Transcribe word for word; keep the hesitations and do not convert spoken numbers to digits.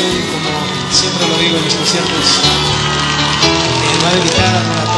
canción, como siempre lo digo en los conciertos, que va dedicada para